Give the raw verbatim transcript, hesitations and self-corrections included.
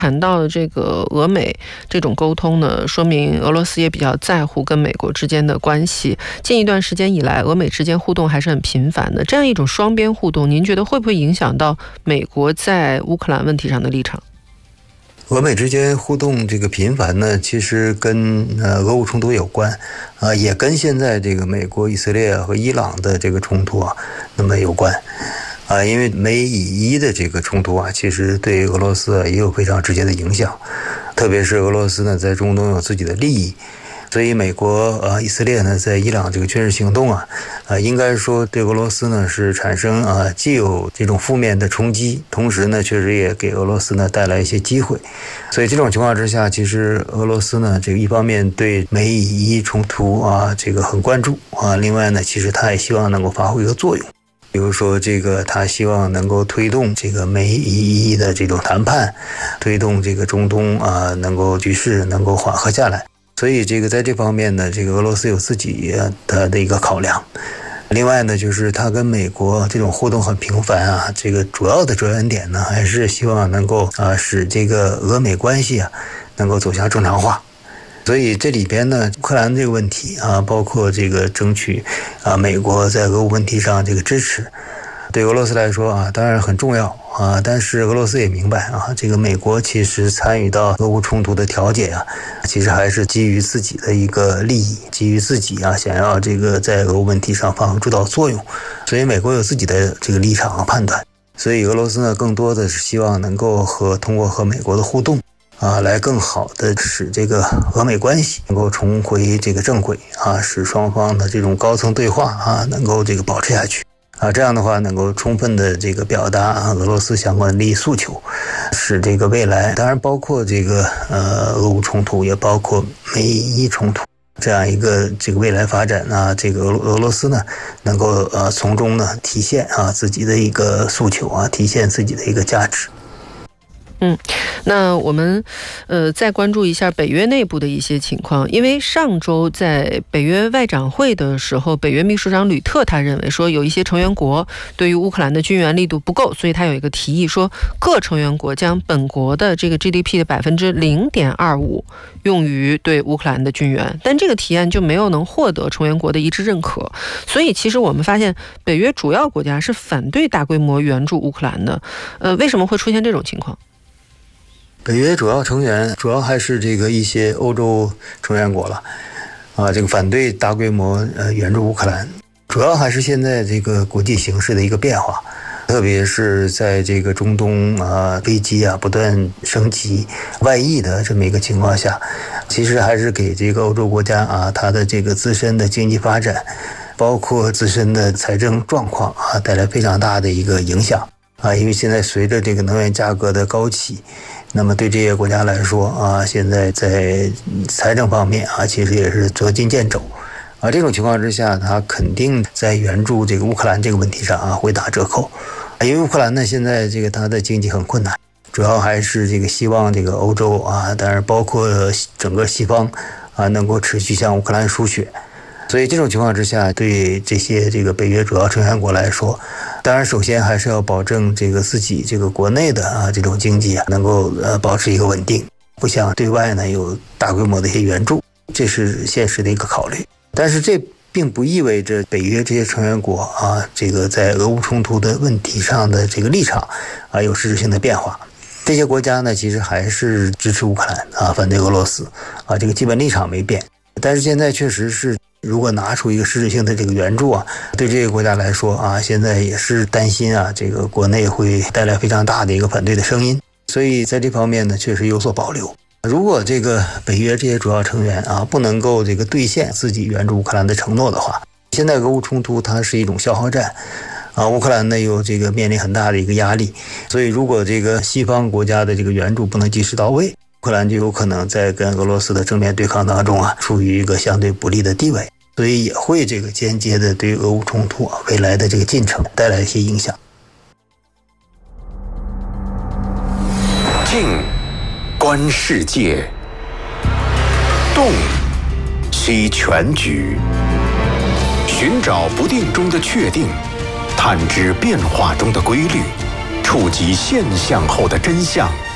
谈到了这个俄美这种沟通呢，说明俄罗斯也比较在乎跟美国之间的关系。近一段时间以来，俄美之间互动还是很频繁的。这样一种双边互动，您觉得会不会影响到美国在乌克兰问题上的立场？ 俄美之间互动这个频繁呢，其实跟呃俄乌冲突有关，啊、呃，也跟现在这个美国、以色列和伊朗的这个冲突啊，那么有关。啊，因为美以伊的这个冲突啊，其实对俄罗斯也有非常直接的影响，特别是俄罗斯呢在中东有自己的利益，所以美国啊、以色列呢在伊朗这个军事行动啊，啊，应该说对俄罗斯呢是产生啊既有这种负面的冲击，同时呢确实也给俄罗斯呢带来一些机会，所以这种情况之下，其实俄罗斯呢这个一方面对美以伊冲突啊这个很关注啊，另外呢其实他也希望能够发挥一个作用。比如说，这个他希望能够推动这个美以伊的这种谈判，推动这个中东啊能够局势能够缓和下来。所以，这个在这方面呢，这个俄罗斯有自己的的一个考量。另外呢，就是他跟美国这种互动很频繁啊，这个主要的着眼点呢，还是希望能够啊使这个俄美关系啊能够走向正常化。所以这里边呢，乌克兰这个问题啊，包括这个争取啊美国在俄乌问题上这个支持，对俄罗斯来说啊，当然很重要啊。但是俄罗斯也明白啊，这个美国其实参与到俄乌冲突的调解啊，其实还是基于自己的一个利益，基于自己啊想要这个在俄乌问题上发挥主导作用。所以美国有自己的这个立场和判断。所以俄罗斯呢，更多的是希望能够和通过和美国的互动。啊，来更好的使这个俄美关系能够重回这个正轨啊，使双方的这种高层对话啊能够这个保持下去啊，这样的话能够充分的这个表达啊俄罗斯相关利益诉求，使这个未来，当然包括这个呃俄乌冲突，也包括美伊冲突这样一个这个未来发展啊，这个俄俄罗斯呢能够呃从中呢体现啊自己的一个诉求啊，体现自己的一个价值。 嗯，那我们呃再关注一下北约内部的一些情况，因为上周在北约外长会的时候，北约秘书长吕特他认为说有一些成员国对于乌克兰的军援力度不够，所以他有一个提议说，各成员国将本国的这个 G D P 的百分之零点二五用于对乌克兰的军援，但这个提案就没有能获得成员国的一致认可，所以其实我们发现北约主要国家是反对大规模援助乌克兰的，呃，为什么会出现这种情况？ 北约主要成员主要还是这个一些欧洲成员国了，啊，这个反对大规模呃援助乌克兰，主要还是现在这个国际形势的一个变化，特别是在这个中东啊危机啊不断升级、外溢的这么一个情况下，其实还是给这个欧洲国家啊它的这个自身的经济发展，包括自身的财政状况啊带来非常大的一个影响啊，因为现在随着这个能源价格的高企。那么对这些国家来说啊，现在在财政方面啊，其实也是捉襟见肘啊。这种情况之下，它肯定在援助这个乌克兰这个问题上啊会打折扣，因为乌克兰呢现在这个它的经济很困难，主要还是这个希望这个欧洲啊，当然包括整个西方啊，能够持续向乌克兰输血。所以这种情况之下，对这些这个北约主要成员国来说，当然首先还是要保证这个自己这个国内的啊这种经济啊能够呃保持一个稳定，不想对外呢有大规模的一些援助，这是现实的一个考虑。但是这并不意味着北约这些成员国啊这个在俄乌冲突的问题上的这个立场啊有实质性的变化。这些国家呢其实还是支持乌克兰啊，反对俄罗斯啊，这个基本立场没变。但是现在确实是。如果拿出一个实质性的这个援助啊，对这个国家来说啊，现在也是担心啊，这个国内会带来非常大的一个反对的声音，所以在这方面呢，确实有所保留。如果这个北约这些主要成员啊，不能够这个兑现自己援助乌克兰的承诺的话，现在俄乌冲突它是一种消耗战啊，乌克兰呢有这个面临很大的一个压力，所以如果这个西方国家的这个援助不能及时到位，乌克兰就有可能在跟俄罗斯的正面对抗当中啊，处于一个相对不利的地位，所以也会这个间接的对俄乌冲突啊未来的这个进程带来一些影响。 静，观世界；动，析全局。寻找不定中的确定，探知变化中的规律，触及现象后的真相。